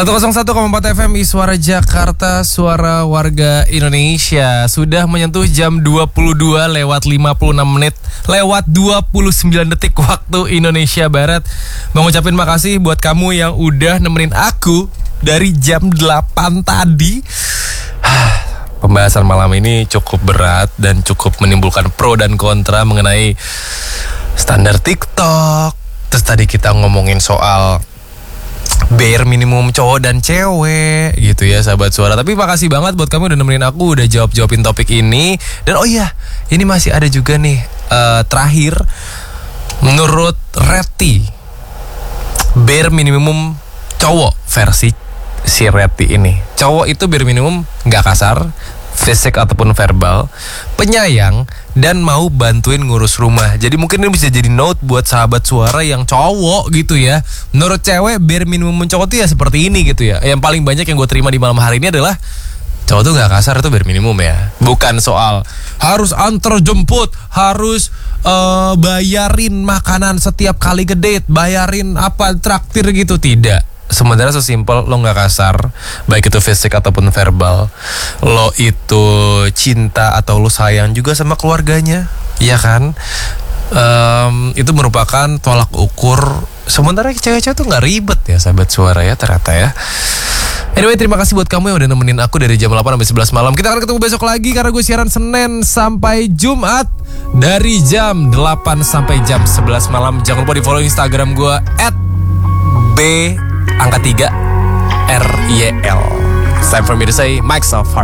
101,4 FM Suara Jakarta, suara warga Indonesia. Sudah menyentuh jam 22 lewat 56 menit lewat 29 detik waktu Indonesia Barat. Mengucapin makasih buat kamu yang udah nemenin aku dari jam 8 tadi. Pembahasan malam ini cukup berat dan cukup menimbulkan pro dan kontra mengenai standar TikTok. Terus tadi kita ngomongin soal bare minimum cowok dan cewek gitu ya sahabat suara. Tapi makasih banget buat kamu udah nemenin aku, udah jawabin topik ini. Dan oh iya, ini masih ada juga nih terakhir, menurut Reti, bare minimum cowok versi si Reti ini. Cowok itu bare minimum gak kasar, fisik ataupun verbal, penyayang, dan mau bantuin ngurus rumah. Jadi mungkin ini bisa jadi note buat sahabat suara yang cowok gitu ya. Menurut cewek, bare minimum cowok tuh ya seperti ini gitu ya. Yang paling banyak yang gue terima di malam hari ini adalah cowok tuh gak kasar, itu bare minimum ya. Bukan soal harus antar jemput, harus bayarin makanan setiap kali ngedate, bayarin apa traktir gitu, tidak. Sementara sesimpel lo gak kasar, baik itu fisik ataupun verbal, lo itu cinta atau lo sayang juga sama keluarganya, ya kan? Itu merupakan tolak ukur. Sementara cewek-cewek tuh gak ribet ya sahabat suara ya ternyata ya. Anyway, terima kasih buat kamu yang udah nemenin aku dari jam 8 sampai 11 malam. Kita akan ketemu besok lagi karena gue siaran Senin sampai Jumat dari jam 8 sampai jam 11 malam. Jangan lupa di follow Instagram gue @B_3RYL. It's time for me to say Microsoft.